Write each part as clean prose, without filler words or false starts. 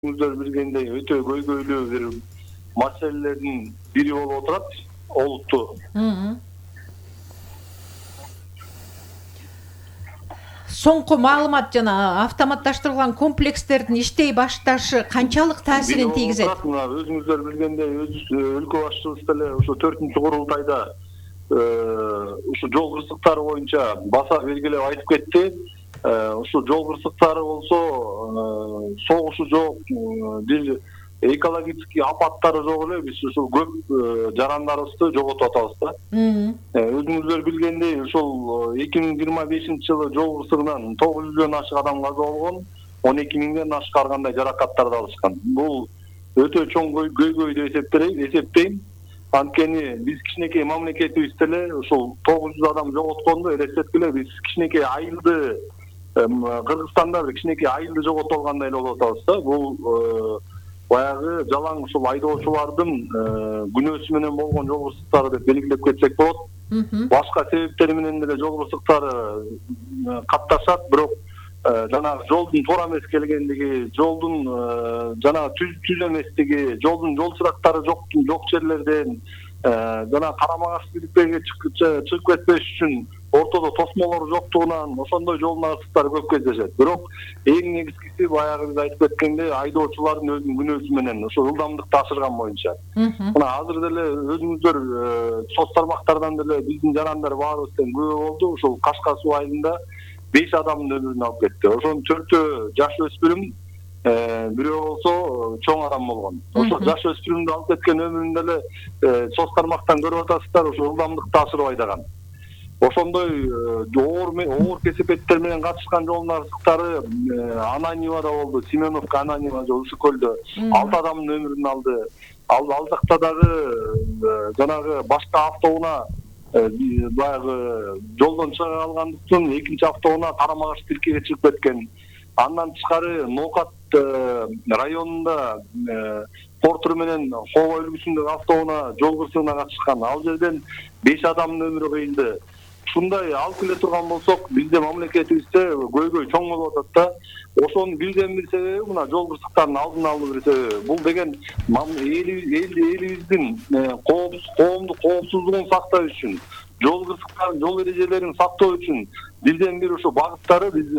өзүңүздөр билгендей өтө көйгөйлүү бир маселелердин бири болуп отурат олуттуу. Соңку маалымат жана автоматташтырылган комплекстердин иштей башташы канчалык таасирин тийгизет? Мына өзүңүздөр билгендей өлкө башчыбыз деле ушу 4-курултайда ушу жол кырсыктары боюнча баса белгилеп айтып кетти. Ушу жол кырсыктары болсо согушу жок, бир экологический апаттары жок эле биз ушул көп жарандарыбызды жоготуп атабыз да. Өзүңүздөр билгендей ушул 2025-жылы жол кырсыгынан 900дөн ашык адам каза болгон, 12 миңден ашык ар кандай жаракаттарды алышкан. Бул өтө чоң көйгөй деп эсептейм. Анткени биз кичинекей мамлекетибиз деле ушул 900 адам жоготконду элестеткиле, биз кичинекей айылды Кыргызстанда бир кичинекей айылды жоготуп алгандай эле болуп атабыз да. Бул баягы жалаң ушул айдоочулардын күнөөсү менен болгон жол кырсыктары деп белгилеп кетсек болот. Башка себептер менен деле жол кырсыктары катташат, бирок жанагы жолдун туура эмес келгендиги, жолдун жанагы түз эместиги, жолдун жол чырактары жок жерлерден жана карама каршылыкка чыгып кетпеш үчүн ортодо тосмолор жоктугунан ошондой жолдун кырсыктары көп кездешет. Бирок эң негизгиси баягы биз айтып кеткендей айдоочулардын өзүнүн күнөөсү менен ушул ылдамдыкты ашырган боюнча. Мына азыр деле өзүңүздөр соц тармактардан деле биздин жарандар баарыбыздан күбө болду. Ушул Кашка суу айылында 5 адамдын өмүрүн алып кетти. Ошонун 4 жаш өспүрүм, бирөө болсо чоң адам болгон. Ошол жаш өспүрүмдү алып кеткен өмүрүн деле соц тармактан көрүп атасыздар, ушул ылдамдыкты ашырып айдаган. Ошондой оор кесепеттер менен катышкан жолдун кырсыктары Ананьевада болду, Семеновка Ананьева Ысык көлдө 6 адамдын өмүрүн алды. Ал жакта дагы жанагы башка автоунаа баягы жолдон чыга калгандыктан экинчи автоунаа карама каршы тилкеге чыгып кеткен. Андан тышкары Ноокат районунда Портур менен Хова үлгүсүндөгү автоунаа жол кырсыгына катышкан. Ал жерден 5 адамдын өмүрү кыйылды. Ушундай алып келе турган болсок, бизде мамлекетибизде көйгөй чоң болуп атат да. Ошонун бирден бир себеби мына жол кырсыктарынын алдын алуу бир себеби. Бул деген элибиздин коомдук коопсуздугун сактоо үчүн, жол кырсыктарын, жол эрежелерин сактоо үчүн бирден бир ошо багыттары биз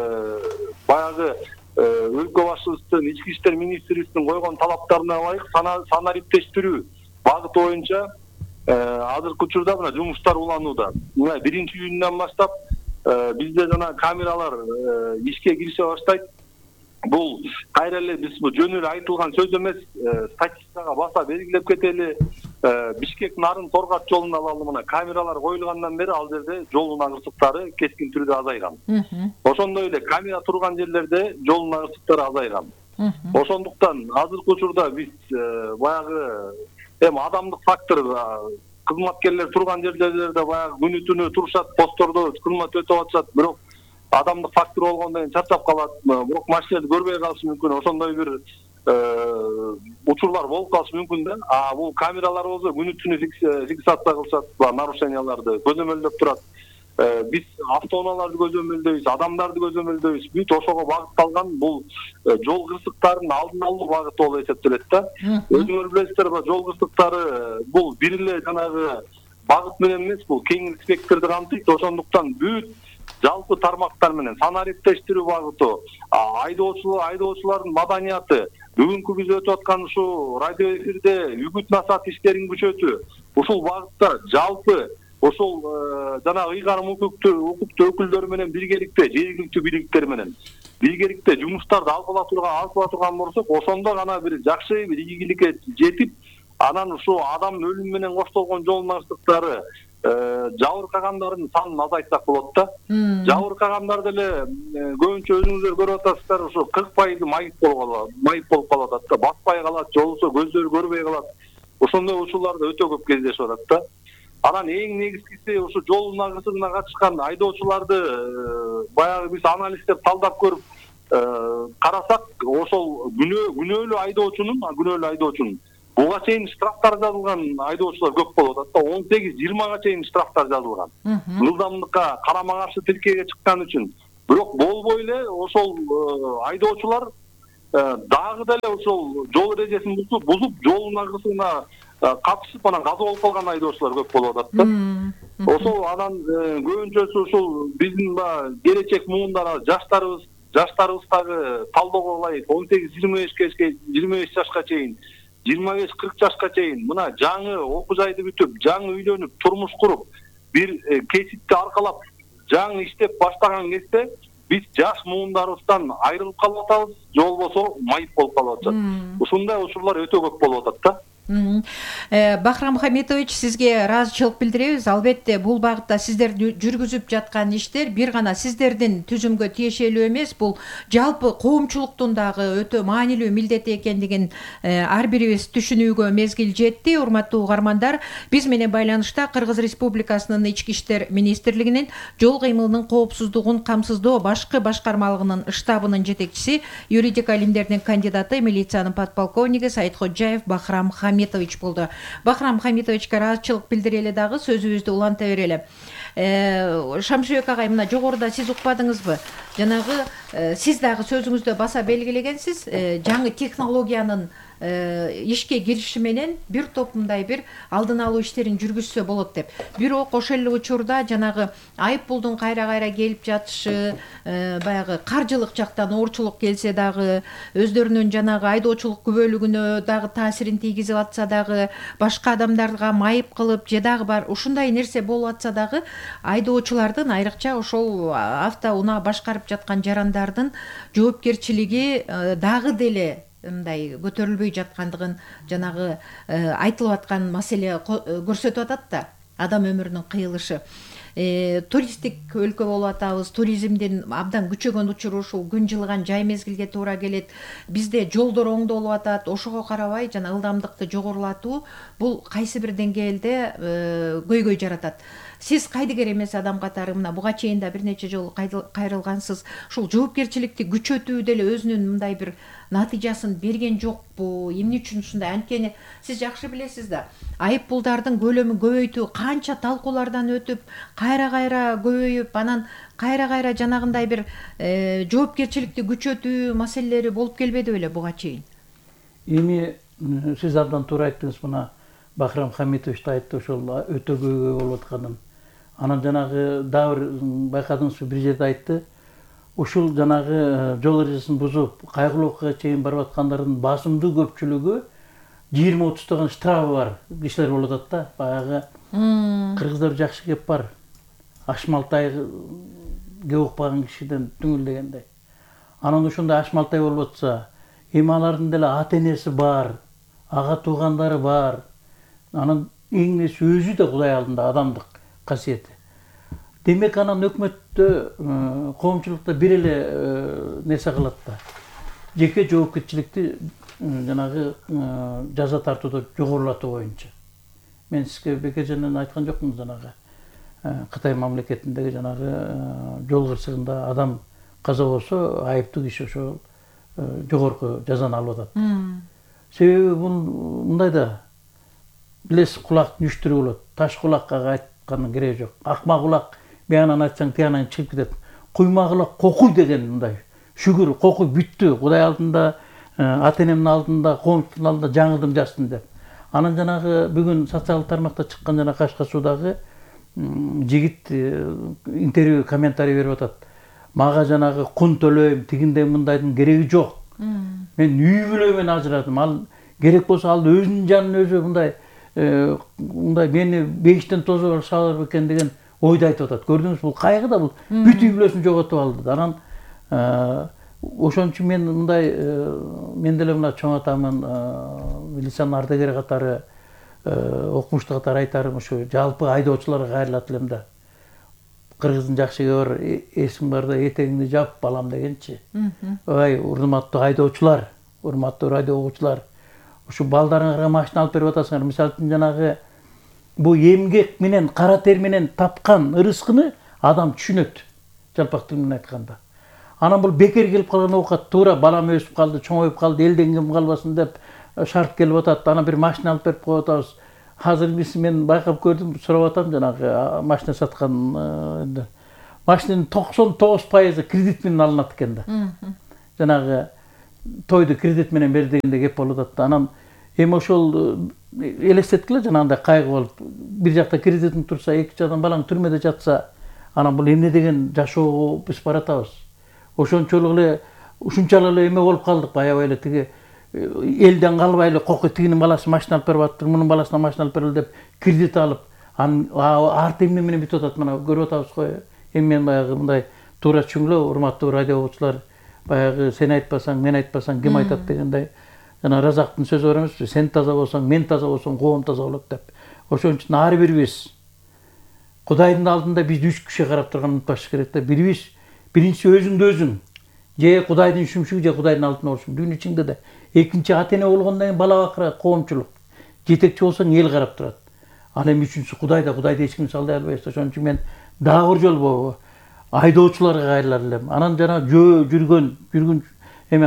баягы өлкө башчыбыздын, ички иштер министрибиздин койгон талаптарына ылайык санариптештирүү багыты боюнча азыркы учурда мына жумуштар уланууда. Мына 1-июндан баштап бизде жана камералар ишке кирише баштайт. Бул кайра эле биз бул жөн эле айтылган сөз эмес, статистикага баса белгилеп кетели. Бишкек Нарын Торгат жолун алалы, мына камералар коюлгандан бери ал жерде жолдун кырсыктары кескин түрдө азайган. Ошондой эле камера турган жерлерде жолдун кырсыктары азайган. Ошондуктан азыркы учурда биз баягы адамдык фактор, кызматкерлер турган жерлерде баягы күнү түнү турушат, посттордо кызмат өтөп атышат, бирок адамдык фактор болгондон кийин чарчап калат, бирок машинаны көрбөй калышы мүмкүн. Ошондой бир учурлар болуп калышы мүмкүн да. Бул камералар болсо күнү түнү фиксация кылышат, нарушенияларды көзөмөлдөп турат. Биз автоунааларды көзөмөлдөйбүз, адамдарды көзөмөлдөйбүз. Бүт ошого багытталган бул жол кырсыктарынын алдын алуу багыты болуп эсептелет да. Өзүңөр билесиздер, жол кырсыктары бул бир эле жанагы багыт менен эмес, бул кең спектрди камтыйт. Ошондуктан бүт жалпы тармактар менен санариптештирүү багыты, айдоочулардын маданияты, бүгүнкү биз өтүп аткан ушул радио эфирде үгүт насаат иштерин күчөтүү, ушул багытта жалпы ошол жанагы ыйгарым укуктуу өкүлдөр менен биргеликте, жергиликтүү бийликтер менен биргеликте жумуштарды алып турган болсок, ошондо гана бир жакшы бир ийгиликке жетип, анан ушул адамдын өлүмү менен коштолгон жолдун кырсыктары жабыркагандардын санын азайтсак болот да. Жабыркагандар деле көбүнчө өзүңүздөр көрүп атасыздар, ошо 40% майып болуп калат да, баспай калат, же болбосо көздөрү көрбөй калат. Ошондой учурларда өтө көп кездешип атат да. Анан эң негизгиси ушу жолдун кырсыгына катышкан айдоочуларды баягы биз анализдеп талдап көрүп карасак, ошол күнөөлүү айдоочунун буга чейин штрафтар жазылган айдоочулар көп болуп атат да. 18-20га чейин штрафтар жазылган. Ылдамдыкка карама каршы тилкеге чыккан үчүн. Бирок болбой эле ошол айдоочулар дагы деле ошол жол эрежесин бузуп жолдун агысына катышып анан каза болуп калган айдоочулар көп болуп атат да. Ошол анан көбүнчөсү ушул биздин келечек муундар жаштарыбыз талдоого ылайык 18-25 жашка чейин 25-40 жашка чейин мына жаңы окуу жайды бүтүп, жаңы үйлөнүп, турмуш куруп, бир кесипти аркалап, жаңы иштеп баштаган кезде биз жаш муундарыбыздан айрылып калып атабыз, же болбосо майып болуп калып атат. Ушундай учурлар өтө көп болуп атат да. Бахрам Хамитович, сизге ыраазычылык билдиребиз. Албетте бул багытта сиздер жүргүзүп жаткан иштер бир гана сиздердин түзүмгө тиешелүү эмес, бул жалпы коомчулуктун дагы өтө маанилүү милдети экендигин ар бирибиз түшүнүүгө мезгил жетти. Урматтуу угармандар, биз менен байланышта Кыргыз Республикасынын Ички иштер министрлигинин жол кыймылынын коопсуздугун камсыздоо башкы башкармалыгынын штабынын жетекчиси, юридика илимдеринин кандидаты, милициянын подполковниги Саидходжаев Бахрам Хамитович болду. Бахрам Хамитовичке ыраазычылык билдирели дагы сөзүбүздү уланта берели. Шамшыбек агай, мына жогоруда сиз укпадыңызбы? Жанагы сиз дагы сөзүңүздө баса белгилегенсиз, жаңы технологиянын ишке кириши менен бир топ мындай бир алдын алуу иштерин жүргүзсө болот деп. Бирок ошол эле учурда жанагы айыппулдун кайра келип жатышы, баягы каржылык жактан оорчулук келсе дагы, өздөрүнүн жанагы айдоочулук күбөлүгүнө дагы таасирин тийгизип атса дагы, башка адамдарга майып кылып же дагы бар ушундай нерсе болуп атса дагы, айдоочулардын айрыкча ошол автоунаа башкарып жаткан жарандардын жоопкерчилиги дагы деле мындай көтөрүлбөй жаткандыгын жанагы айтылып аткан маселе көрсөтүп атат да, адам өмүрүнүн кыйылышы. Туристик өлкө болуп атабыз, туризмдин абдан күчөгөн учуру ушул күн жылыган жай мезгилге туура келет. Бизде жолдор оңдолуп атат, ошого карабай жана ылдамдыкты жогорулатуу бул кайсы бир деңгээлде көйгөй жаратат. Сиз кайдыгер эмес адам катары мына буга чейин да бир нече жолу кайрылгансыз. Ушул жоопкерчиликти күчөтүү деле өзүнүн мындай бир натыйжасын берген жокпу? Эмне үчүн ушундай? Анткени сиз жакшы билесиз да, айыппулдардын көлөмүн көбөйтүү канча талкуулардан өтүп, кайра көбөйүп, анан кайра жанагындай бир жоопкерчиликти күчөтүү маселелери болуп келбеди беле буга чейин? Эми сиз абдан туура айттыңыз, мына Бахрам Хамитович айтты ошол өтө көйгөй болуп атканын. Анан жанагы дагы байкадыңызбы, бир жерде айтты, ушул жанагы жол эрежесин бузуп, кайгылууга чейин барып аткандардын басымдуу көпчүлүгү 20-30 штрафы бар кишилер болуп атат да. Баягы кыргыздар жакшы кеп бар. Ашмалтай кеп укпаган кишиден түңүлдегендей. Анан ошондой ашмалтай болуп атса, эми алардын деле ата-энеси бар, ага туугандары бар. Анан эң несі өзү да Кудай алдында адамдык касиети. Демек анан өкмөттө, коомчулукта бир эле нерсе кылат да. Жеке жоопкерчиликти жанагы жаза тартууду жогорулатуу боюнча. Мен сизге бекер жерден айткан жокмун, жанагы Кытай мамлекетиндеги жанагы жол кырсыгында адам каза болсо, айыптуу киши ошол жогорку жазаны алып атат. Себеби бул мындай да, билесиз, кулак нүштүрүү болот. Таш кулакка айткандын кереги жок. Акма кулак биянан айтсаң тиянан чыгып кетет. Куйма кулак кокуй деген мындай. Шүгүр, кокуй бүттү. Кудай алдында, ата-энемдин алдында, коомчулуктун алдында жаңылдым, жастым деп. Анан жанагы бүгүн социалдык тармакта чыккан жана Кашка Суудагы жигит интервью, комментарий берип атат. Мага жанагы кун төлөйм, тигиндей мындайдын кереги жок. Мен үй бүлө менен ажырадым. Ал керек болсо ал өзүнүн жанын өзү мындай мени бейиштен тозуп салыр экен деген ойду айтып атат. Көрдүңүз, бул кайгы да, бул бүт үй бүлөсүн жоготуп алды. Анан ошон үчүн мен мындай, мен деле мына чоң атамын, милициянын ардагери катары, окумуштуу катары айтарым, ушу жалпы айдоочуларга кайрылат элем да. Кыргыздын жакшы бар, эсиң барда этегиңди жап балам дегенчи. Ой, урматтуу айдоочулар, урматтуу радио угуучулар, ушу балдарыңарга машина алып берип атасыңар. Мисалы үчүн жанагы бул эмгек менен, кара тер менен тапкан ырыскыны адам түшүнөт, жалпак тил менен айтканда. Анан бул бекер келип калган оокат, туура балам өсүп калды, чоңоюп калды, элден кем калбасын деп шарт келип атат. Анан бир машина алып берип коюп атабыз. Азыр мен байкап көрдүм, сурап атам жанагы машина саткан. Машинанын 99% кредит менен алынат экен да. Жанагы тойду кредит менен бер дегенде кеп болуп атты. Анан эми ошол элестеткиле жанагындай кайгы болуп, бир жакта кредитиң турса, эки жактан балаң түрмөдө жатса, анан бул эмне деген жашоого биз баратабыз. Ошончолук эле ушунчалык эле эме болуп калдык, аябай эле тиги элден калбай эле кокой тигинин баласы машина алып берип атыптыр, мунун баласына машина алып берели деп кредит алып, анын арты эмне менен бүтүп атат, мына көрүп атабыз го. Эми мен баягы мындай туура түшүнгүлө, урматтуу радио окуучулар, баягы сен айтпасаң, мен айтпасаң ким айтат дегендей, жана Разактын сөзү бар эмеспи, сен таза болсоң, мен таза болсоң, коом таза болот деп. Ошон үчүн ар бирибиз Кудайдын алдында биз 3 киши карап турганын унутпаш керек да. Бирибиз биринчи өзүңдү өзүң, же Кудайдын шүмшүгү, же Кудайдын алдында болушуң, бүгүн ичиңде да. Экинчи ата эне болгондон кийин бала бакырат, коомчулук. Жетекчи болсоң эл карап турат. Ал эми үчүнчүсү Кудайда, Кудайды эч ким салдай албайбыз. Ошон үчүн мен дагы бир жолу айдоочуларга кайрылар элем. Анан жана жүргөн эме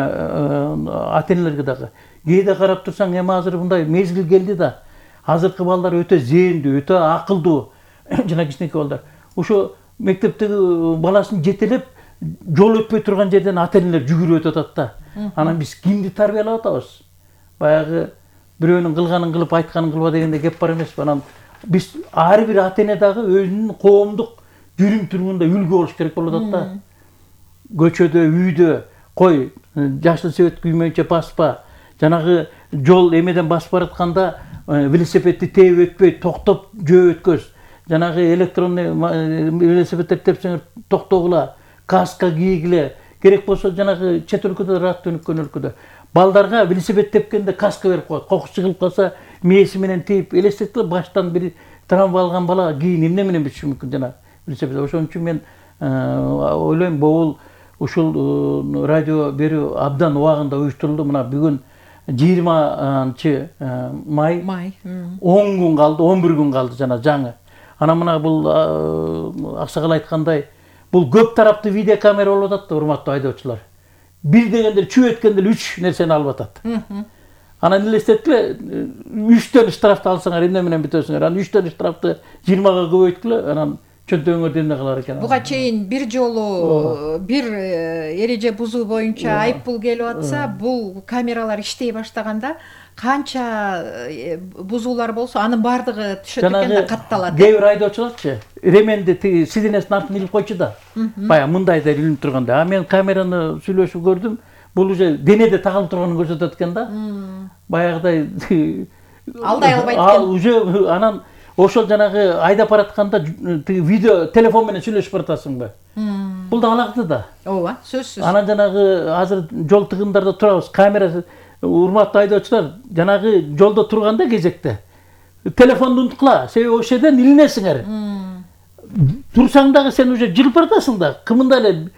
ата энелерге дагы кээде карап турсаң, эми азыр мындай мезгил келди да. Азыркы балдар өтө зээндүү, өтө акылдуу. Жана кичинекей балдар. Ошо мектептеги баласын жетелеп, жол өтпөй турган жерден ата энелер жүгүрүп өтүп атат да. Анан биз кимди тарбиялап атабыз? Баягы бирөөнүн кылганын кылып, айтканын кылба дегенде кеп бар эмеспи? Анан биз ар бир ата эне дагы өзүнүн коомдук жүрүм турумунда үлгү болуш керек болуп атат да. Көчөдө, үйдө, кой, жашыл свет күймөйүнчө баспа, жанагы жол эмеден басып баратканда велосипедти тээп өтпөй, токтоп жөө өткөз. Жанагы электронный велосипедти тепсеңер токтогула, каска кийгиле. Керек болсо жанагы чет өлкөдө, рат өнүккөн өлкөдө балдарга велосипед тепкенде каска берип коет. Кокус чыгылып калса, мээси менен тийип, элестетиле баштан бир травма алган бала кийин эмне менен бүтүшү мүмкүн жана велосипед. Ошон үчүн мен ойлойм, бул ушул радио берүү абдан убагында уюштурулду. Мына бүгүн 20 май 10 күн калды, 11 күн калды жана жаңы. Анан мына бул аксакал айткандай, бул көп тараптуу видео камера болуп атат да, урматтуу айдоочулар. Бир дегенде чүй өткенде 3 нерсени алып атат. Анан элестеткиле, 3төн штрафты алсаңар эмне менен бүтөсүңөр. Анан 3төн штрафты 20га көбөйткүлө, анан чөнтөгүңөр эмне калар экен. Буга чейин бир жолу бир эреже бузуу боюнча айыппул келип атса, бул камералар иштей баштаганда канча бузуулар болсо, анын бардыгы түшөт экенде катталат. Кээ бир айдоочуларчы ременди тиги сидинесин артына илип койчу да. Баягы мындай да илинип турганда. А мен камераны сүйлөшүп көрдүм. Бул уже денеде тагылып турганын көрсөтөт экен да. Баягыдай алдай албайт экен. Ал уже анан ошол жанагы айдап баратканда тиги видео телефон менен сүйлөшүп баратасыңбы? Бул да алакты да. Ооба, сөзсүз. Анан жанагы азыр жол тыгындарда турабыз. Камера, урматтуу айдоочулар, жанагы жолдо турганда кезекте телефонду унуткула. Себеби ошол жерден илинесиңер. Турсаң дагы сен уже жылып баратасың да. Кымында эле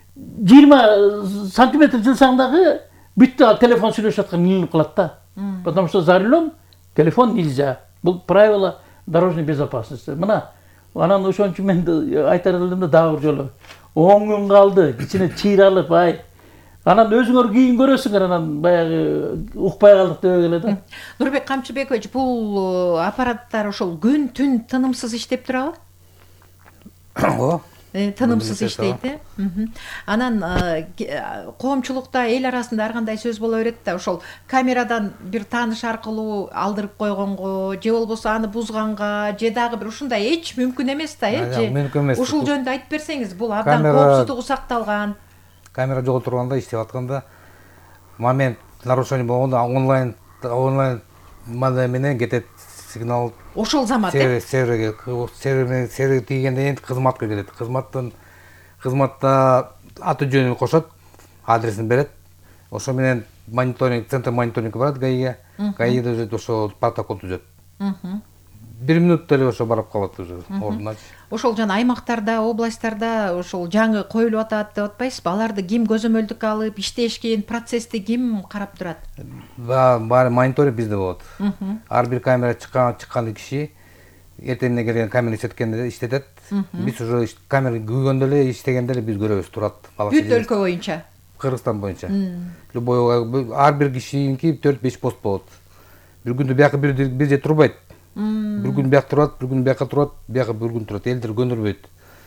20 сантиметр жылсаң дагы бүттү, ал телефон сүйлөшүп аткан илинип калат да. Потому что за рулем телефон нельзя. Бул правило дорожной безопасности. Мына анан ошон үчүн мен айтар элем да, дагы бир жолу 10 күн калды, кичине чыйралып, анан өзүңөр кийин көрөсүңөр, анан баягы укпай калдык деп эле да. Нурбек Камчыбекович, бул аппараттар ошол күн түн тынымсыз иштеп турабы? Ооба. Тынымсыз иштейт. Анан коомчулукта эл арасында ар кандай сөз боло берет да, ошол камерадан бир тааныш аркылуу алдырып койгонго, же болбосо аны бузганга, же дагы бир ушундай эч мүмкүн эмес да, мүмкүн эмес. Ушул жөнүндө айтып берсеңиз, бул абдан коопсуздугу сакталган. Камера жолго турганда, иштеп атканда момент нарушение болгондо онлайн менен кетет сигнал. Ошол замат серверге тийгенден кийин кызматка келет. Кызматта аты жөнүн кошот, адресин берет. Ошо менен мониторинг, центр мониторинг барат ГАИге. ГАИде уже ошо протокол түзөт. 1 минутта эле ошо барып калат уже ордуна. Ошол жана аймактарда, областтарда ошол жаңы коюлуп атат деп атпайсызбы? Аларды ким көзөмөлдүккө алып иштешкен, процессти ким карап турат? Баары мониторинг бизде болот. Ар бир камера чыккан киши эртеңне келген камера иштетет. Биз уже камера күйгөндө эле, иштегенде эле биз көрөбүз, турат. Бүт өлкө боюнча. Кыргызстан боюнча. Любой ар бир кишиники 4-5 пост болот. Бир күндө бияка бир же турбайт. Bir gün biyaq turат, bir gün biyaqqa turат, biyaqqa bir gün turат. Eldir göndürбөйт.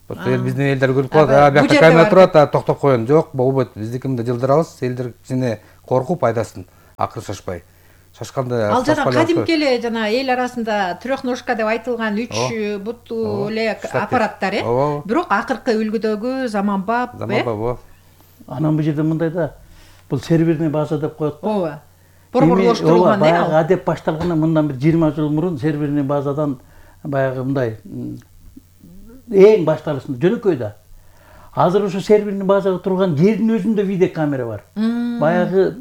Просто биздин элдер көрүп калат, бияка камера турат, токтоп коеюн. Жок, болбойт. Биздики мындай жылдырабыз, элдер кичине коркуп айдасын, акыры шашпай. Шашканда ал жана кадимки эле жана эл арасында трехножка деп айтылган 3 буттуу эле аппараттар, бирок акыркы үлгүдөгү заманбап, Анан бул жерде мындай да, бул серверный база деп коет. Ооба. Борборлоштурулган, баягы адеп башталгандан мындан бир 20 жыл мурун серверный базадан баягы мындай эң башталышында жөнөкөй да. Азыр ошо серверный базага турган жердин өзүндө видеокамера бар. Баягы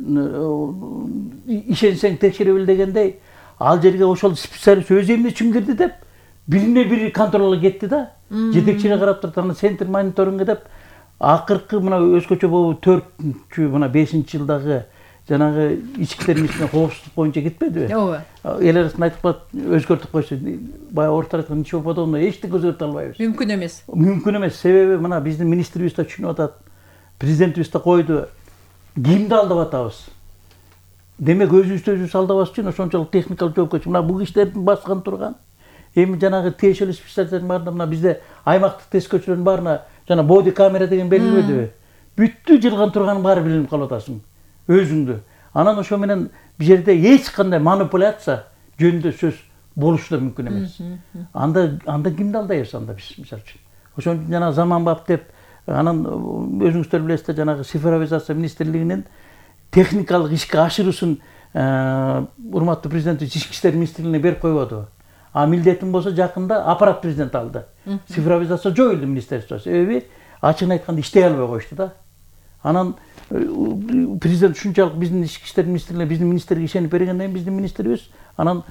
ишенсең текшере бил дегендей, ал жерге ошол специалист өз эмне үчүн кирди деп, бирине бири контролго кетти да. Жетекчине карап турат, аны центр мониторинг деп акыркы мына өзгөчө болуп 4-чү мына 5-жылдагы жанагы ички иштер министринин коопсуздук боюнча кетпедиби? Ооба. Эл арасында айтып калат, өзгөртүп койсо, баягы орто айткан ничего подобного эчтеке өзгөртө албайбыз. Мүмкүн эмес. Мүмкүн эмес, себеби мына биздин министрибиз да түшүнүп атат, президентибиз да койду, кимди алдап атабыз? Демек өзүбүздү алдабаш үчүн ошончолук техникалык жоопкерчилик. Мына бул кишилердин баскан турган эми жанагы тиешелүү специалисттердин баарына, мына бизде аймактык тескөөчүлөрдүн баарына жана боди камера деген белгилебедиби? Бүттү жылган турганын баары билинип калып атасың өзүңдү. Анан ошо менен бул жерде эч кандай манипуляция жөнүндө сөз болушу да мүмкүн эмес. Анда кимди алдайбыз анда биз мисалы үчүн? Ошон үчүн жана заманбап деп, анан өзүңүздөр билесиздер, жанагы цифровизация министрлигинин техникалык ишке ашыруусун урматтуу президентибиз ички иштер министрлигине берип койбодубу? А милдетин болсо жакында аппарат президент алды. Цифровизация жоюлду министерствосу. Себеби ачыгын айтканда иштей албай коюшту да. Анан президент ушунчалык биздин ички иштер министрлигине, биздин министрге ишенип бергенден кийин биздин министрибиз анан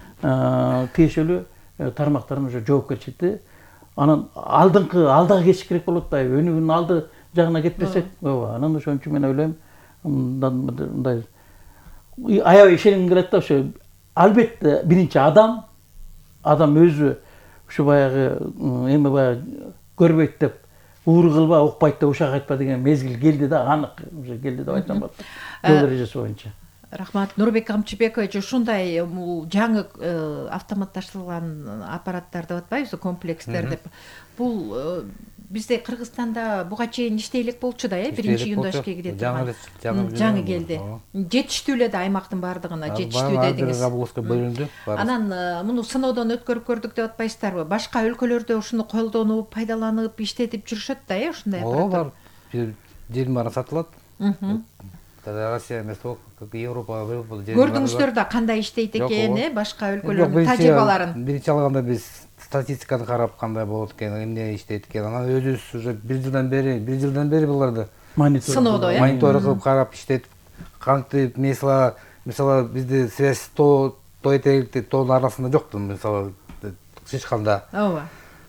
тиешелүү тармактарын уже жоопкерчиликти анан алдыга кетиш керек болот да. Өнүгүүнүн алды жагына кетпесек, ооба. Анан ошон үчүн мен ойлойм, мындай аябай ишенгим келет да. Ошо албетте биринчи адам өзү ушу баягы эми баягы көрбөйт деп ууру кылба, укпайт деп ушак айтпа деген мезгил келди да, анык уже келди деп айтсам болот. Жол эрежеси боюнча. Рахмат. Нурбек Камчыбекович, ушундай жаңы автоматташтырылган аппараттар деп атпайбызбы, комплекстер деп. Бул бизде Кыргызстанда буга чейин иштей элек болчу да, биринчи юндаштыкка кире турган. Жаңы келди. Жетиштүү эле да аймактын бардыгына, жетиштүү дедиңиз. Бөлүндү. Анан муну сыноодон өткөрүп көрдүк деп атпайсыздарбы? Башка өлкөлөрдө ушуну колдонуп, пайдаланып, иштетип жүрүшөт да, ушундай аппараттар. Ооба, жер бара сатылат. Россия эмес, Европа. Көрдүңүздөр да кандай иштейт экен, башка өлкөлөрдүн тажрыйбаларын. Биринчи алганда биз статистиканы карап кандай болот экен, эмне иштейт экен. Анан өзүбүз уже 1 жылдан бери буларды сыноодо, мониторинг кылып карап иштетип, кантип мисалы бизде связь то этекти тоонун арасында жокту, мисалы чычканда. Ооба.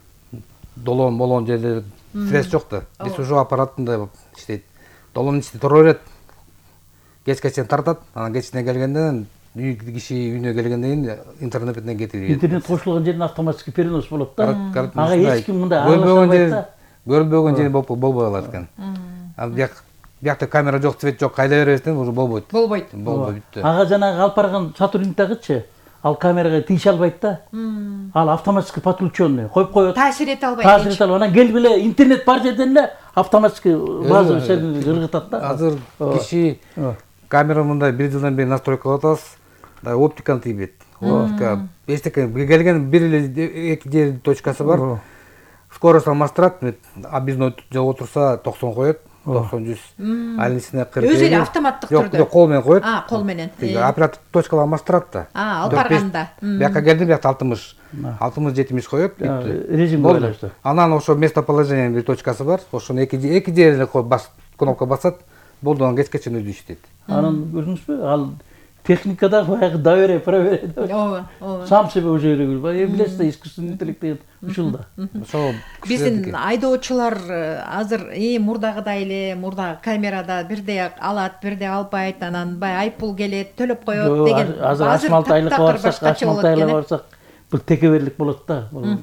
Долон жерде связь жокту. Биз уже аппараттында иштейт. Долонун ичинде тура берет. Кечке чейин тартат, анан кечине келгенден киши үйүнө келгенден кийин интернеттен кетип. Интернет кошулган жерден автоматический перенос болот да. Ага эч ким мындай көрбөгөн жери болбой калат экен. Ал биякта камера жок, свет жок, кайда бересиң, уже болбойт. Болбойт. Бүттү. Ага жанагы алып барган сотрудниктагычы ал камерага тийише албайт да. Ал автоматический подключенный коюп коет. Таасир эте албайт. Таасир эте албайт. Анан келип эле интернет бар жерден эле автоматический база серверге ыргытат да. Азыр киши камера мындай 1 жылдан бери настройка кылып атабыз. Да оптиканы тийбейт. Оптика эчтеке келген бир эле 2 жер точкасы бар. Скорость алмаштырат. Объездной жол отурса 90 коет. 90-100. Алисине 40. Өзү эле автоматтык түрдө. Жок, кол менен коет. Кол менен. Оператор точкалар алмаштырат да. Алып барганда. Бияка келдим, бияка 60. 60-70 коет. Режим байланыштуу. Анан ошо местоположение бир точкасы бар. Ошону 2 жерине кнопка басат. Болду, анан кечке чейин өзү иштейт. Анан көрдүңүзбү? Ал техникада баягы доверие, проверие. Ооба. Сам себе уже билесиз да, искусственный интеллект деген ушул да. Ошо биздин айдоочулар азыр мурдагыдай эле, мурда камерада бирде алат, бирде албайт, анан баягы айыппул келет, төлөп коет деген. Азыр 66 айлыкка барсак, бул текеберлик болот да.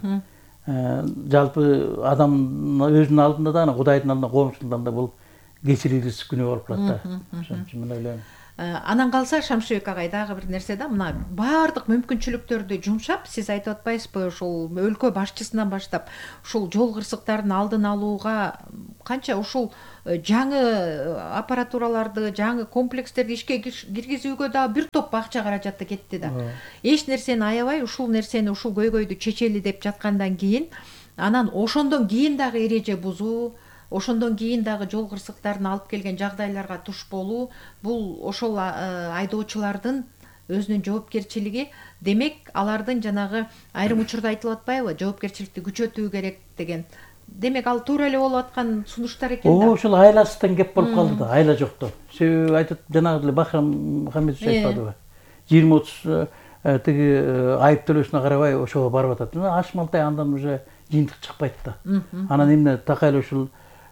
Жалпы адам өзүнүн алдында да, Кудайдын алдында, коомчулугунда бул кечириликтүү күнөө болуп калат да. Ошон үчүн мен ойлойм. Анан калса Шамшыбек агай дагы бир нерсе да, мына баардык мүмкүнчүлүктөрдү жумшап, сиз айтып атпайсызбы, ушул өлкө башчысынан баштап ушул жол кырсыктарын алдын алууга канча ушул жаңы аппаратураларды, жаңы комплекстерди ишке киргизүүгө да бир топ акча каражаты кетти да. Эч нерсени аябай ушул нерсени, ушул көйгөйдү чечели деп жаткандан кийин, анан ошондон кийин дагы эреже бузуу, ошондон кийин дагы жол кырсыктарын алып келген жагдайларга туш болуу, бул ошол айдоочулардын өзүнүн жоопкерчилиги. Демек, алардын жанагы айрым учурда айтылып атпайбы, жоопкерчиликти күчөтүү керек деген. Демек, ал туура эле болуп аткан сунуштар экен да. Ошол айласыздан кеп болуп калды да, айла жоктон. Себеби айтат, жанагы эле Бахрам Хамитович айтпадыбы? 20-30 тиги айып төлөшүнө карабай ошого барып атат. Ашмалтай андан уже жыйынтык чыкпайт да. Анан эмне такай эле ушул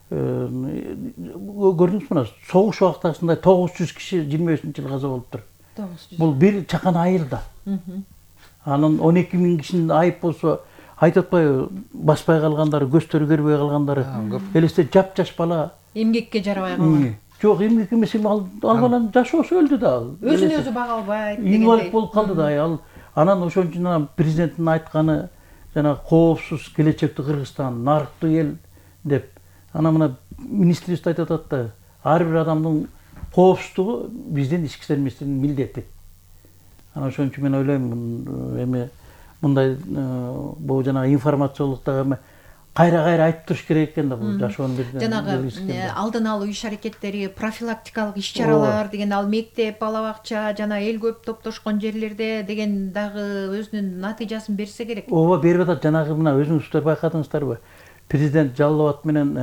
көрдүңүзбү, мына согуш убактысында 900 киши 25-жылы каза болуптур. Бул бир чакан айыл да. Анан 12.000 кишинин айып болсо, айтып атпайбы, баспай калгандары, көздөрү көрбөй калгандары, элестет жап-жаш бала Эмгекке жарабай калган. Жок, эмгек эмес, ал баланын жашоосу өлдү да. Өзүн өзү бага албайт дегендей. Инвалид болуп калды да. Ал анан ошон үчүн президенттин айтканы, жана коопсуз келечекти Кыргызстан, нарыктуу эл деп. Анан мына министрибиз айтып атат да, ар бир адамдын коопсуздугу биздин ички иштер министринин милдети. Анан ошон үчүн мен ойлойм, эми мындай бул жана информациялык дагы кайра айтып туруш керек экен да, бул жашоонун бир жанагы алдын алуу иш аракеттери, профилактикалык иш чаралар деген, ал мектеп, бала бакча, жана эл көп топтошкон жерлерде деген дагы өзүнүн натыйжасын берсе керек. Ооба, берип атат. Жанагы мына өзүңүздөр байкадыңыздарбы? Президент Жалал Абад менен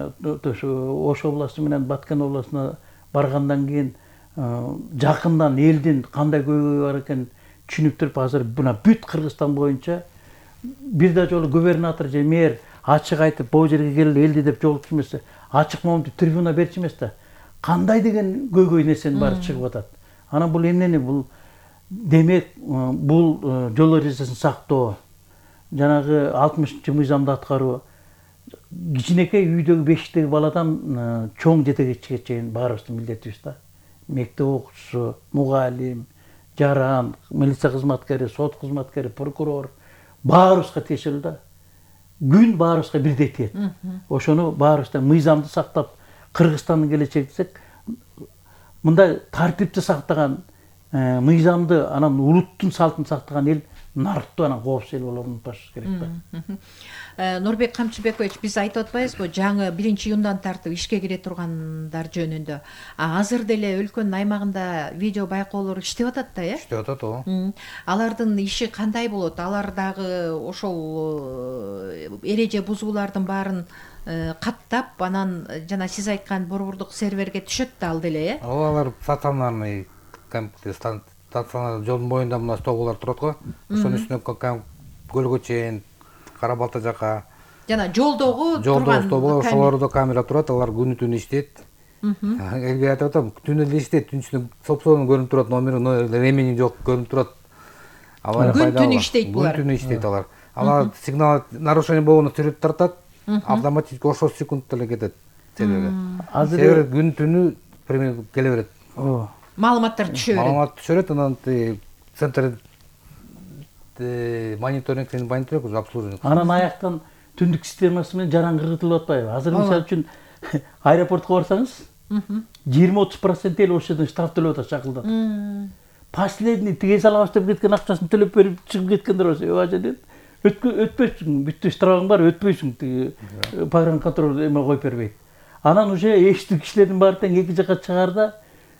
Ош областы менен Баткен областына баргандан кийин жакындан элдин кандай көйгөйү бар экенин түшүнүктүрүп, азыр мына бүт Кыргызстан боюнча бир да жолу губернатор же мэр ачык айтып, бул жерге келип элди деп жолукчу эмес, ачык момунтип трибуна берчү эмес да. Кандай деген көйгөй нерсенин баары чыгып атат. Анан бул эмнени, бул демек бул жол эрежесин сактоо, жанагы 60 мыйзамды аткаруу, кичинекей үйдөгү бешиктеги баладан чоң жетекчиге чейин баарыбыздын милдетибиз да. Мектеп окуучусу, мугалим, жаран, милиция кызматкери, сот кызматкери, прокурор баарыбызга тиешелүү да. Күн баарыбызга бирдей тиет. Ошону баарыбыз мыйзамды сактап, Кыргызстандын келечеги десек, мындай тартипти сактаган, мыйзамды, анан улуттун салтын сактаган эл нарыктуу, анан коопсуз эл болоруну унутпашыбыз керек да. Нурбек Камчыбекович, биз айтып атпайбызбы, жаңы 1-июндан тартып ишке кире тургандар жөнүндө. Азыр деле өлкөнүн аймагында видео байкоолор иштеп атат да, э? Иштеп атат, ооба. Алардын иши кандай болот? Алар дагы ошол эреже бузуулардын баарын каттап, анан жана сиз айткан борбордук серверге түшөт да ал деле, э? Ооба, алар стационарный стационар жолдун боюнда мына столбулар турат го. Ошонун үстүнө көлгө чейин Кара Балта жака. Жана жолдогу турган столбулар, ошолордо камера турат, алар күнү түнү иштейт. Элге айтып атам, түнү эле иштейт, түн ичинде сопсонун көрүнүп турат, номери, ремени жок көрүнүп турат. Күн түнү иштейт булар. Күн түнү иштейт алар. Алар сигнал нарушение болгону сүрөт тартат, автоматически ошол секундта эле кетет серверге. Сервер күн түнү примерно келе берет. Маалыматтар түшө берет. Маалымат түшө берет, анан центр мониторинг уже обслуживание. Анан аяктан түндүк системасы менен жаран кыргытылып атпайбы? Азыр мисалы үчүн аэропортко барсаңыз, 20-30% эл ошол жерден штраф төлөп атат шакылдап. Последний тиге салабыз деп кеткен акчасын төлөп берип чыгып кеткендер болсо, жерден өтпөйсүң, бүттү штрафың бар, өтпөйсүң, тиги погранконтроль эме коюп бербейт. Анан уже эчтүү кишилердин баары тең эки жака чыгаарда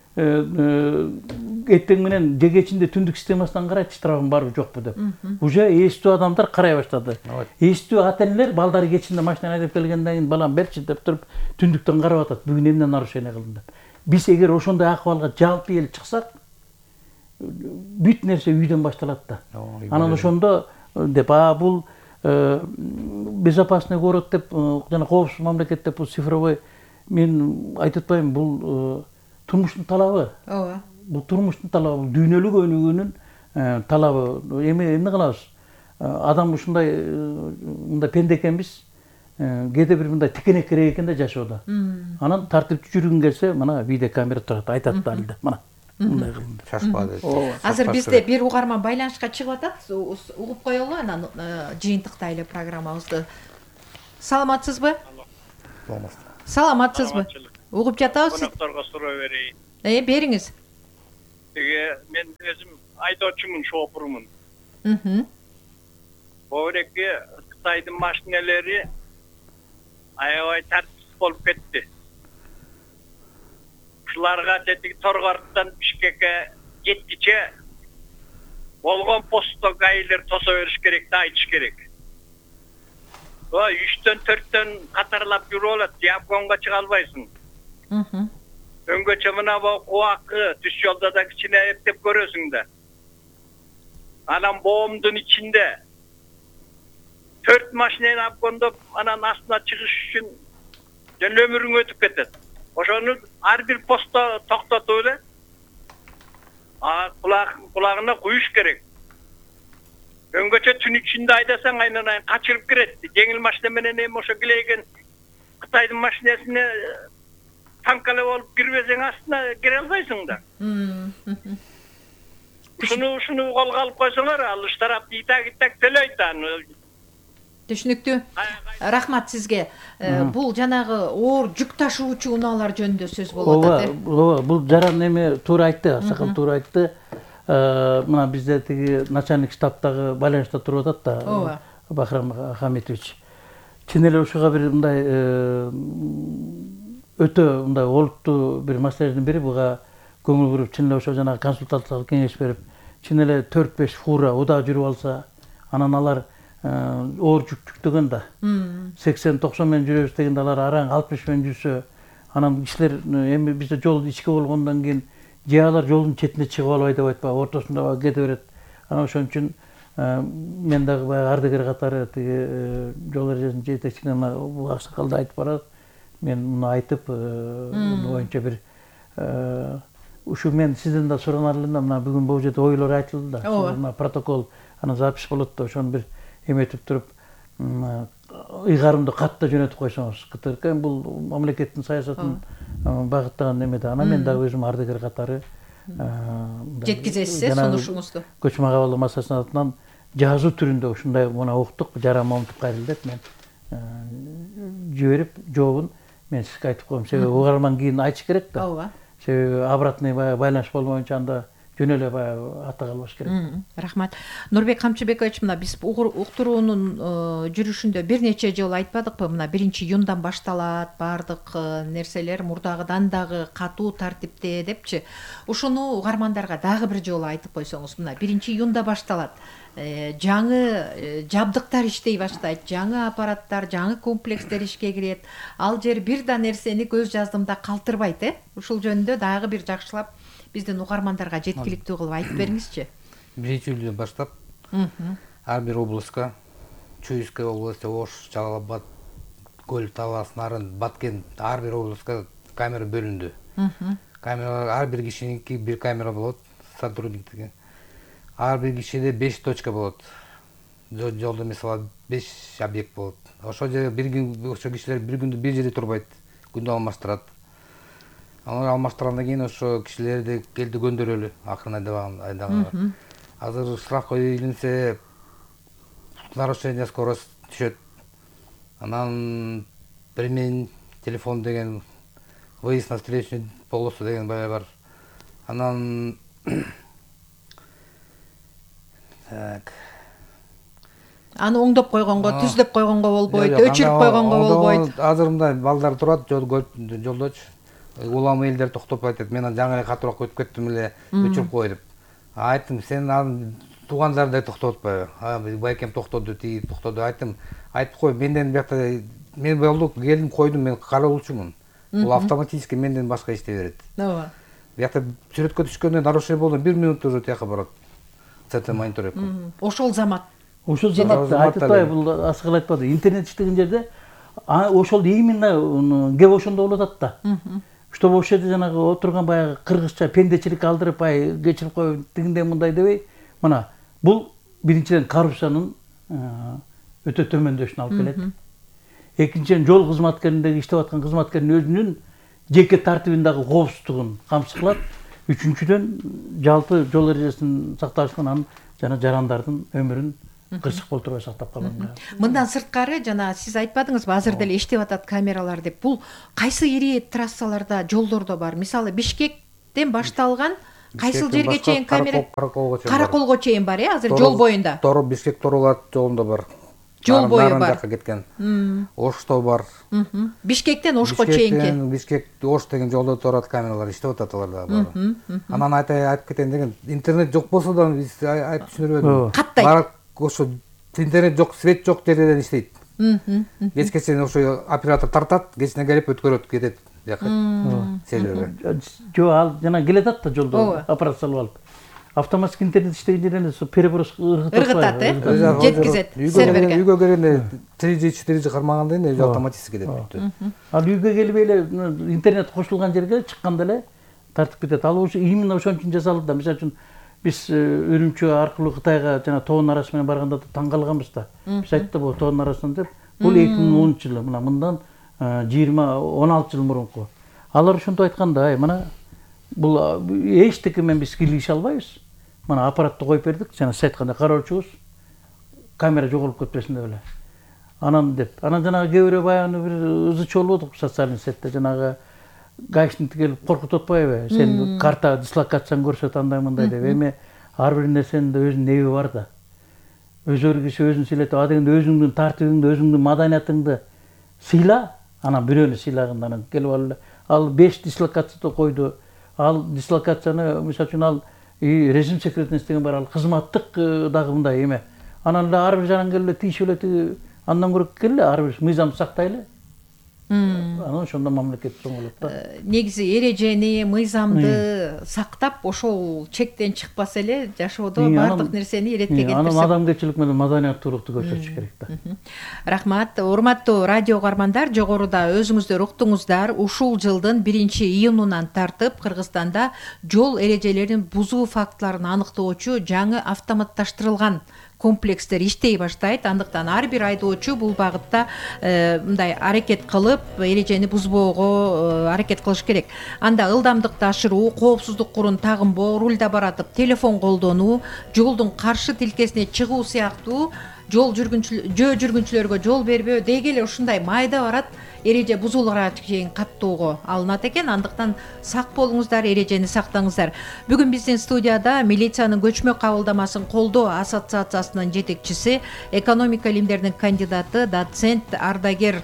эттең менен же кечинде түндүк системасынан карайт, штрафың барбы жокпу деп. Уже эстүү адамдар карай баштады. Эстүү ата-энелер балдары кечинде машина айдап келгенден кийин балам берчи деп туруп түндүктөн карап атат. Бүгүн эмне нарушение кылдым деп. Биз эгер ошондой акыбалга жалпы эл чыксак, бүт нерсе үйдөн башталат да. Анан ошондо деп, бул безопасный город деп, жана коопсуз мамлекет деп, бул цифровой, мен айтып атпайм, бул турмуштун талабы. Ооба. Бул турмуштун талабы, дүйнөлүк өнүгүүнүн талабы. Эмне кылабыз? Адам ушундай мындай пенде экенбиз. Кээде бир мындай тикенек керек экен да жашоодо. Анан тартиптүү жүргүн келсе, мына видео камера турат, айтат да алда. Мына. мындай кылынды. Шашпады. Азыр бизде бир угарман байланышка чыгып атат. Угуп коелу анан жыйынтыктайлы программабызды. Саламатсызбы? Саламатсызбы? Угуп жатабыз. Конокторго суроо берейин. Бериңиз. Мен өзүм айдоочумун, шофурмун. Бөбүрекке Кытайдын машинелери аябай тартипсиз болуп кетти. Ушуларга тетиги Торгордон Бишкекке жеткиче болгон постто гаилер тосо бериш керек да, айтыш керек. 3-төн 4төн катарлап жүрүп алат, Японго чыга албайсың. Öngöçe mına bu kuvakı düş yolda da kıçına eптеп görüyorsun da. Anam boğumdun içinde 4 maşineyi yapkondup anan aslına çıkış için ömürün ötüp ketet. Oşonu her bir posta toktat öyle. Kulağına kuyuş gerek. Öngöçe tün içinde aydasan aynen kaçırıp giretti. Jengil maşinemene neyim oşo gileygen Kıtay'dın maşinesine tankala olup girmesen aslında gire albaysın da. Şunu kolga alıp koysalar alış taraf itak төлөйт. Түшүнүктүү. Рахмат сизге. Бул жанагы оор жүк ташуучу унаалар жөнүндө сөз болуп атат. Ооба, бул жаран эме туура айтты, Аксакал туура айтты. Мына бизде тиги начальник штабтагы байланышта туруп атат да. Бахрам Хамитович. Чын эле ушуга бир мындай өтө мындай олуттуу бир маселенин бири буга көңүл буруп, чын эле ошо жанагы консультациялык кеңеш берип, чын эле 4-5 фура удаа жүрүп алса, анан алар оор жүк жүктөгөн да. 80-90 менен жүрөбүз дегенде алар араң 60 менен жүрсө, анан кишилер эми бизде жол ичке болгондон кийин же алар жолдун четине чыгып албайт деп айтпа, ортосунда кете берет. Анан ошон үчүн мен дагы баягы ардагер катары тиги жол эрежесин жетекчине бул Аксакалды айтып барат. Мен муну айтып, боюнча бир ушу мен сизден да суранар элем да, мына бүгүн бул жерде ойлор айтылды да. Мына протокол анан запись болот да, ошону бир эметип туруп, ыйгарымды катта жөнөтүп койсоңуз, КТРК бул мамлекеттин саясатын багыттаган эме да. Анан мен дагы өзүм ардагер катары жеткизесиз сунушуңузду. Көчмө кабылдоо маселесинин атынан жазуу түрүндө ушундай мына уктук, жара момунтуп кайрылды деп мен жиберип, жообун мен сизге айтып коем. Себеби угарман кийин айтыш керек да. Ооба. Себеби обратный байланыш болбоюнча анда жөн эле ата калбаш керек. Рахмат. Нурбек Камчыбекович, мына биз уктуруунун жүрүшүндө бир нече жолу айтпадыкпы? Мына 1-июндан башталат баардык нерселер мурдагыдан дагы катуу тартипте депчи. Ушуну угармандарга дагы бир жолу айтып койсоңуз, мына 1-июнда башталат. Жаңы жабдыктар иштей баштайт, жаңы аппараттар, жаңы комплекстер ишке кирет. Ал жер бир да нерсени көз жаздымда калтырбайт, Ушул жөнүндө дагы бир жакшылап биздин угармандарга жеткиликтүү кылып айтып бериңизчи. 1-июлдан баштап ар бир областка, Чуйская область, Ош, Жалал-Абад, Көл, Талас, Нарын, Баткен ар бир областка камера бөлүндү. Камера ар бир кишиники бир камера болот, сотрудниктиги. Ар бир кишиде 5 точка болот. Жолдо мисалы 5 объект болот. Ошол жерде бир күн ошо кишилер бир күндү бир жерде турбайт, күндү алмаштырат. Алар алмаштыргандан кийин ошо кишилерди келди көндөрөлү, акырын айдаган. Азыр штраф коюлса нарушение скорость түшөт. Анан примен телефон деген выезд на встречную полосу деген бар. Анан Аны оңдоп койгонго, түздөп койгонго болбойт, өчүрүп койгонго болбойт. Азыр мындай балдар турат жолдочу. Улам элдер токтоп айтат, мен жаңы эле катуураак өтүп кеттим эле, өчүрүп кой деп. Айттым, сен туугандарды токтотуп атпайбы? Байкем токтоду, тиги токтоду. Айтып кой, менден биякта мен болду, келдим, койдум, мен кароолчумун. Бул автоматически менден башка иштей берет. Ооба. Биякта сүрөткө түшкөндө нарушение болду, 1 минутта уже тияка барат. ЦТ мониторинг. Ошол замат. Ошол заматта айтпай, бул Аксакал айтпады. Интернет иштеген жерде ошол именно кеп ошондо болуп атат да. Чтобы ошол жерде жанагы отурган баягы кыргызча пендечилик алдырып, кечирип коюп, тигиндей мындай дебей, мына бул биринчиден коррупциянын өтө төмөндөшүнө алып келет. Экинчиден жол кызматкерлиги иштеп аткан кызматкердин өзүнүн жеке тартибиндагы коопсуздугун камсыз кылат. Үчүнчүдөн жалпы жол эрежесин сакташканан жана жарандардын өмүрүн кырсык болтурбай сактап калган. Мындан сырткары жана сиз айтпадыңызбы азыр деле иштеп атат камералар деп. Бул кайсы ири трассаларда, жолдордо бар? Мисалы Бишкектен башталган кайсыл жерге чейин камера? Караколго чейин бар, азыр жол боюнда. Бишкек Торолат жолунда бар. Жол бою бар. Жакка кеткен. Ошто бар. Бишкектен Ошко чейинки. Бишкек Ош деген жолдо турат камералар иштеп атат, аларда бар. Анан айтып кетейин деген, интернет жок болсо да биз айтып түшүндүрбөдүм. Каттай. Барак ошо интернет жок, свет жок жерден иштейт. Кечке ошо оператор тартат, кечине келип өткөрөт, кетет жакка. Серверге. Жо ал жана келет да жолдо аппарат салып алып. Автоматик интернет иштеген жерден переброс ыргытат, жеткизет серверге. Үйгө келгенде 3G 4G кармаганда эле автоматически кетет. Ал үйгө келип эле интернет кошулган жерге чыкканда эле тартып кетет. Ал ошо именно ошон үчүн жасалды да. Мисалы үчүн биз Үрүмчү аркылуу Кытайга жана тоонун арасы менен барганда да таң калганбыз да. Биз айттык бул тоонун арасынан деп. Бул 2010-жылы, мындан 16 жыл мурунку. Алар ошентип айтканда, мына бул эчтеке менен биз кийлигише албайбыз. Мына аппаратты коюп бердик, жана сиз айткандай кароочубуз камера жоголуп кетпесин деп эле. Анан жанагы кээ бирөө баягы бир ызычы болуп атат социальный сетте, жанагы гаишник келип коркутуп атпайбы? Сен карта дислокацияны көрсөт андай мындай деп. Эми ар бир нерсенин да өзүнүн эби бар да. Өзөр киши өзүн сыйлайт. А дегенде өзүңдүн тартибиңди, өзүңдүн маданиятыңды сыйла, анан бирөөнү сыйлаганда анан келип ал 5 дислокацияда койду. Ал дислокацияны мисалы үчүн ал режим секретность деген бар, ал кызматтык дагы мындай эме. Анан эле ар бир жаран келип тийишип эле андан көрөк келе ар бир мыйзамды сактайлы. Анан ошондо мамлекет чоң болот да. Негизи эрежени, мыйзамды сактап, ошол чектен чыкпаса эле жашоодо бардык нерсени иретпеген. Анан адамгерчилик менен маданияттуулукту көрсөтүш керек да. Рахмат. Урматтуу радио угармандар, жогоруда өзүңүздөр уктуңуздар. Ушул жылдын 1-июнунан тартып Кыргызстанда жол эрежелерин бузуу фактыларын аныктоочу жаңы автоматташтырылган комплекстер иштей баштайт. Андыктан ар бир айдоочу бул багытта мындай аракет кылып, эрежени бузбоого аракет кылыш керек. Анда ылдамдыкты ашыруу, коопсуздук курун тагынбоо, рульда баратып телефон колдонуу, жолдун каршы тилкесине чыгуу сыяктуу жол жүргүнчүлөргө жол бербөө деги эле ушундай майда барат эреже бузууларга чейин каттоого алынат экен. Андыктан сак болуңуздар, эрежени сактаңыздар. Бүгүн биздин студияда милициянын көчмө кабылдамасын колдоо ассоциациясынын жетекчиси, экономика илимдеринин кандидаты, доцент, ардагер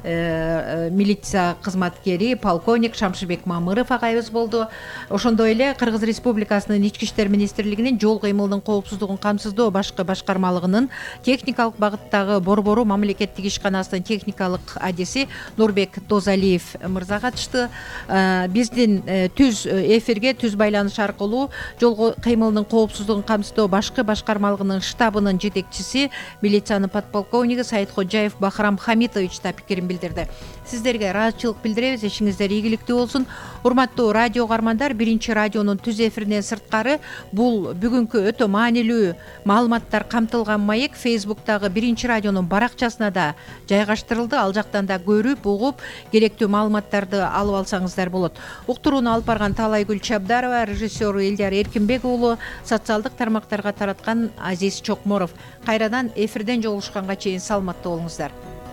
милиция кызматкери полковник Шамшыбек Мамыров агайыбыз болду. Ошондой эле Кыргыз Республикасынын Ички иштер министрлигинин жол кыймылынын коопсуздугун камсыздоо башкы башкармалыгынын техникалык багыттагы борбору мамлекеттик ишканасынын техникалык адиси Нурбек Тозалиев мырза катышты. Биздин түз эфирге түз байланыш аркылуу жол кыймылынын коопсуздугун камсыздоо башкы башкармалыгынын штабынын жетекчиси, милициянын подполковниги Саидходжаев Бахрам Хамитович да пикирин билдирди. Сиздерге ыраазычылык билдиребиз, ишиңиздер ийгиликтүү болсун. Урматтуу радио угармандар, 1-радионун түз эфиринен сырткары бул бүгүнкү өтө маанилүү маалыматтар камтылган маек Facebook'тагы 1-радионун баракчасына да жайгаштырылды. Ал жактан да көрүп, угуп, керектүү маалыматтарды алып алсаңыздар болот. Уктурууну алып барган Талайгүл Чабдарова, режиссер Элдияр Эркинбек уулу, социалдык тармактарга тараткан Азиз Чокморов. Кайрадан эфирден жолугушканга чейин саламаттуу болуңуздар.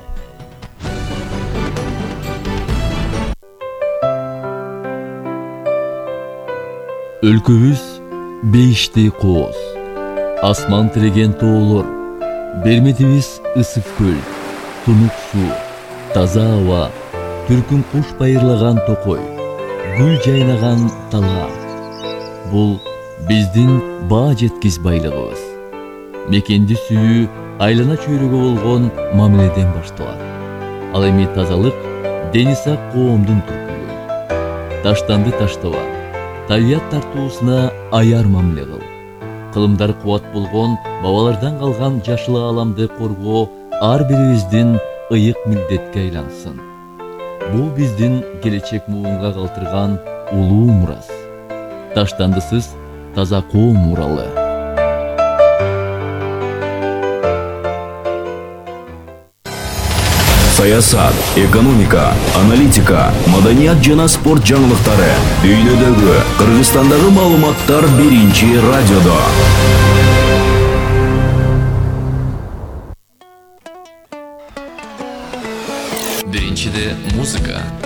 Өлкөбүз бейиштей кооз, асман тиреген тоолор, берметибиз ысык көл, тунук суу, таза аба, түркүн куш байырлаган токой, гүл жайнаган тала. Бул биздин баа жеткис байлыгыбыз. Мекенди сүйүү айлана чөйрөгө болгон мамиледен башталат. Ал эми тазалык дени сак коомдун түркүлүгү. Таштанды таштаба, табият тартуусуна аяр мамиле кыл. Кылымдар кубат болгон бабалардан калган жашыл ааламды коргоо ар бирибиздин ыйык милдетке айлансын. Бул биздин келечек муунга калтырган улуу мурас. Таштандысыз таза коом муралы. саясат, экономика, аналитика, маданият жана спорт жаңылыктары, дүйнөдөгү, Кыргызстандагы маалыматтар биринчи радиодо. Биринчиде музыка.